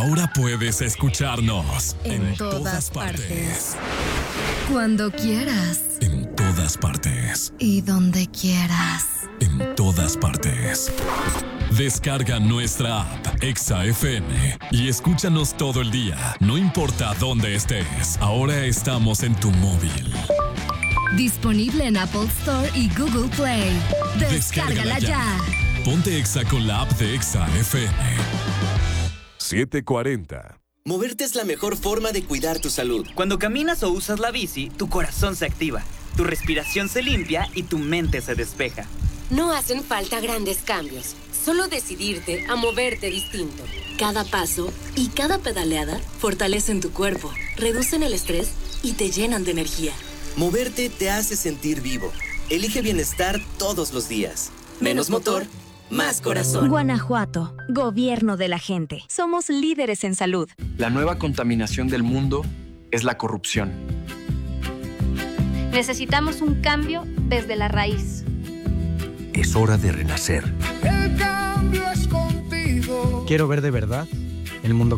Ahora puedes escucharnos en todas partes. Cuando quieras. En todas partes. Y donde quieras. En todas partes. Descarga nuestra app Exa FM y escúchanos todo el día, no importa dónde estés. Ahora estamos en tu móvil. Disponible en Apple Store y Google Play. Descárgala ya. Ponte Exa con la app de Exa FM. 7:40. Moverte es la mejor forma de cuidar tu salud. Cuando caminas o usas la bici, tu corazón se activa, tu respiración se limpia y tu mente se despeja. No hacen falta grandes cambios, solo decidirte a moverte distinto. Cada paso y cada pedaleada fortalecen tu cuerpo, reducen el estrés y te llenan de energía. Moverte te hace sentir vivo. Elige bienestar todos los días. Menos motor, más corazón. Guanajuato, gobierno de la gente. Somos líderes en salud. La nueva contaminación del mundo es la corrupción. Necesitamos un cambio desde la raíz. Es hora de renacer. El cambio es contigo. Quiero ver de verdad el mundo